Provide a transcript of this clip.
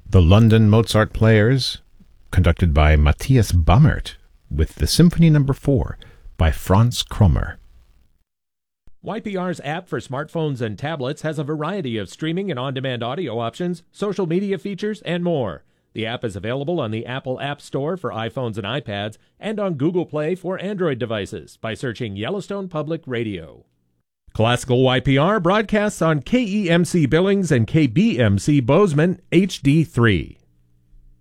The London Mozart Players, conducted by Matthias Bammert, with the Symphony No. 4 by Franz Krommer. YPR's app for smartphones and tablets has a variety of streaming and on-demand audio options, social media features, and more. The app is available on the Apple App Store for iPhones and iPads and on Google Play for Android devices by searching Yellowstone Public Radio. Classical YPR broadcasts on KEMC Billings and KBMC Bozeman HD3.